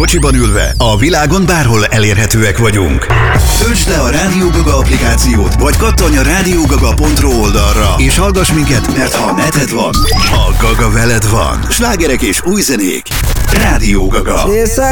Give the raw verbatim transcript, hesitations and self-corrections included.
kocsiban ülve, a világon bárhol elérhetőek vagyunk. Töltsd le a Rádió Gaga applikációt, vagy kattanj a rádiógaga pont ro oldalra, és hallgass minket, mert ha neted van, a Gaga veled van. Slágerek és új zenék. Rádió Gaga.